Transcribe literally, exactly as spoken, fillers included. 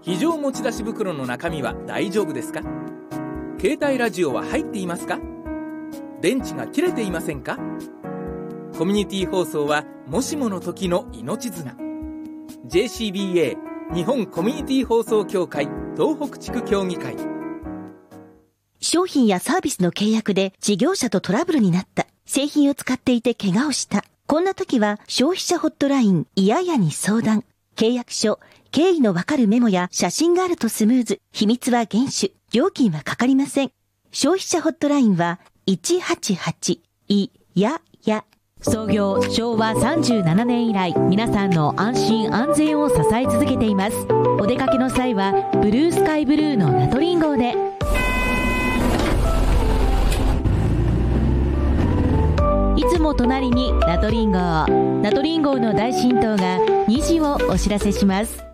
非常持ち出し袋の中身は大丈夫ですか？携帯ラジオは入っていますか？電池が切れていませんか？コミュニティ放送はもしもの時の命綱。 ジェーシービーエー 日本コミュニティ放送協会東北地区協議会。 商品やサービスの契約で事業者とトラブルになった。製品を使っていて怪我をした。こんな時は消費者ホットラインいややに相談。契約書、経緯のわかるメモや写真があるとスムーズ。秘密は厳守。料金はかかりません。消費者ホットラインはいちはちはちいやや。 創業昭和さんじゅうななねん以来、皆さんの安心安全を支え続けています。お出かけの際はブルースカイブルーのナトリン号で。いつも隣にナトリン号。ナトリン号の大浸透がにじをお知らせします。